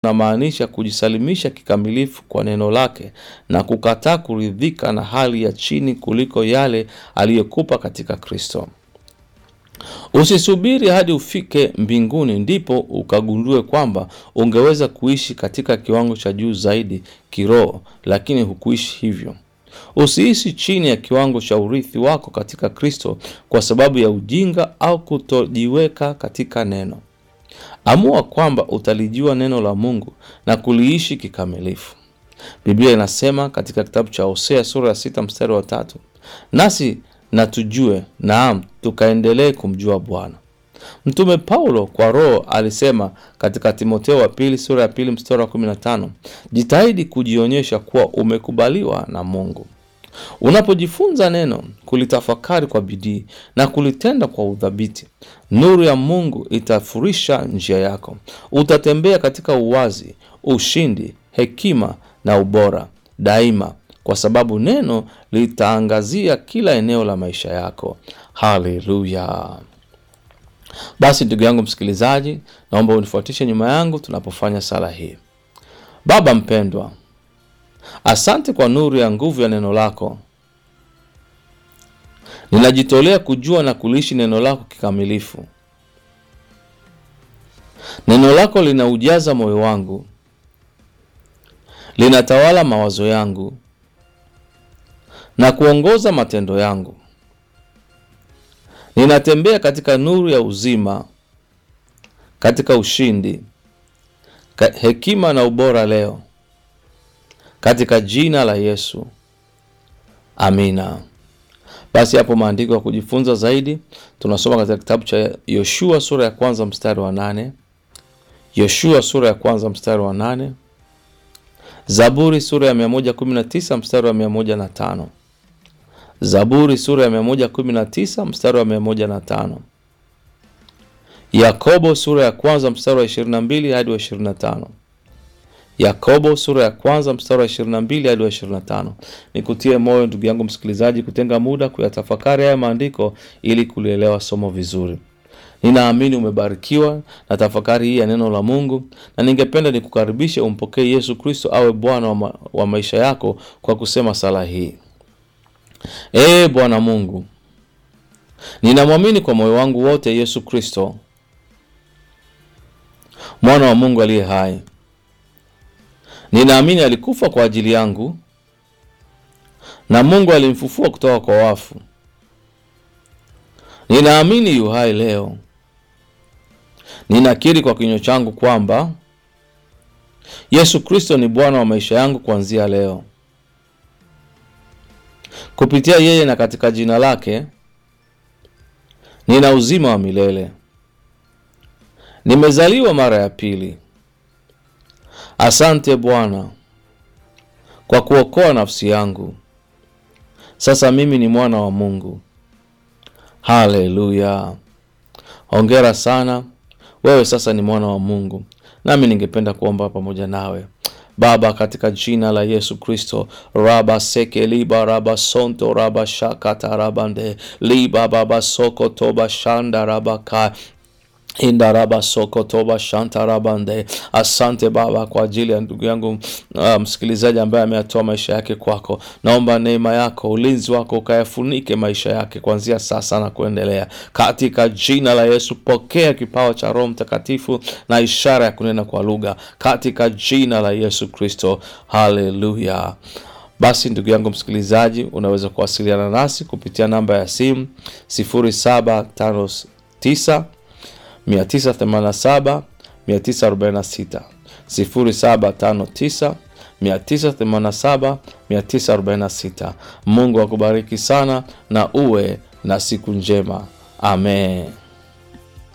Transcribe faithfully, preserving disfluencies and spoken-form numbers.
unamaanisha kujisalimisha kikamilifu kwa neno lake na kukataa kuridhika na hali ya chini kuliko yale aliyokupa katika Kristo. Usisubiri hadi ufike mbinguni ndipo ukagundue kwamba ungeweza kuishi katika kiwango cha juu zaidi kiroho, lakini hukuishi hivyo. Usiishi chini ya kiwango cha urithi wako katika Kristo kwa sababu ya ujinga au kutojiweka katika neno. Amua kwamba utalijua neno la Mungu na kuliishi kikamilifu. Biblia inasema katika kitabu cha Hosea sura ya sita mstari wa tatu, nasi na tujue, naam, tukaendelee kumjua Bwana. Mtume Paulo kwa Roho alisema katika Timotheo wa pili sura ya pili mstari wa kumi na tano, jitahidi kujionyesha kuwa umekubaliwa na Mungu. Unapojifunza neno, kulitafakari kwa bidii na kulitenda kwa udhabiti, nuru ya Mungu itafurisha njia yako. Utatembea katika uwazi, ushindi, hekima na ubora daima, kwa sababu neno litaangazia kila eneo la maisha yako. Haleluya. Basi ndugu yangu msikilizaji, naomba unifuatishe nyuma yangu tunapofanya sala hii. Baba mpendwa, asante kwa nuru ya nguvu ya neno lako. Ninajitolea kujua na kuliishi neno lako kikamilifu. Neno lako linaujaza moyo wangu, linatawala mawazo yangu na kuongoza matendo yangu. Ninatembea katika nuru ya uzima, katika ushindi, hekima na ubora leo, katika jina la Yesu. Amina. Basi hapo maandiko ya kujifunza zaidi tunasoma katika kitabu cha Yoshua sura ya kwanza mstari wa nane, Yoshua sura ya kwanza mstari wa nane, Zaburi sura ya mia moja kumi na tisa mstari wa mia moja na tano, Zaburi sura ya mia moja kumi na tisa mstari wa mia moja na tano, Yakobo sura ya kwanza mstari wa ishirini na mbili hadi wa ishirini na tano, Yakobo sura ya kwanza mstari wa ishirini na mbili hadi wa ishirini na tano. Nikutie moyo ndugu yangu msikilizaji kutenga muda kuyatafakari haya maandiko ili kulielewa somo vizuri. Ninaamini umebarikiwa na tafakari hii ya neno la Mungu, na ningependa nikukaribishe umpokee Yesu Kristo awe Bwana wa, ma wa maisha yako kwa kusema sala hii. Ee Bwana Mungu, ninamwamini kwa moyo wangu wote Yesu Kristo, mwana wa Mungu aliye hai. Ninaamini alikufa kwa ajili yangu na Mungu alimfufua kutoka kwa wafu. Ninaamini yu hai leo. Ninakiri kwa kinywa changu kwamba Yesu Kristo ni Bwana wa maisha yangu kuanzia leo. Kupitia yeye na katika jina lake nina uzima wa milele. Nimezaliwa mara ya pili. Asante Bwana kwa kuokoa nafsi yangu. Sasa mimi ni mwana wa Mungu. Haleluya. Hongera sana. Wewe sasa ni mwana wa Mungu. Nami ningependa kuomba pamoja nawe. Baba, katika jina la Yesu Kristo, raba seke liba raba sonto raba shakata rabande liba baba soko toba shanda raba ka Indaraba soko toba shanta rabande. Asante Baba kwa ajili ya ndugu yangu uh, msikilizaji ambaye ameyatoa maisha yake kwako. Naomba neema yako, ulinzi wako ukayafunike maisha yake kuanzia sasa na kuendelea. Katika jina la Yesu, pokea kipawa cha Roho Mtakatifu na ishara ya kunena kwa lugha katika jina la Yesu Kristo. Haleluya. Basi ndugu yangu msikilizaji, unaweza kuwasiliana nasi kupitia namba ya simu sifuri saba tano tisa mia tisa themanini na saba mia tisa arobaini na sita, sifuri saba tano tisa mia tisa themanini na saba mia tisa arobaini na sita. Mungu akubariki sana na uwe na siku njema. Amen.